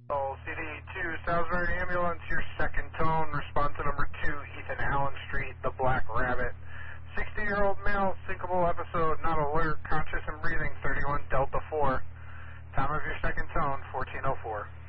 Oh, CD2, Salisbury Ambulance, your second tone, response to number 2, Ethan Allen Street, the Black Rabbit. 60-year-old male, syncopal episode, not alert, conscious and breathing, 31 Delta 4. Time of your second tone, 1404.